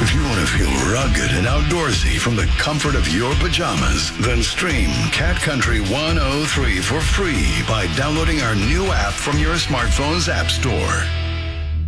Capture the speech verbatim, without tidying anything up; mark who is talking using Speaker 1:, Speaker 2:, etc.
Speaker 1: If you want to feel rugged and outdoorsy from the comfort of your pajamas, then stream Cat Country one oh three for free by downloading our new app from your smartphone's app store.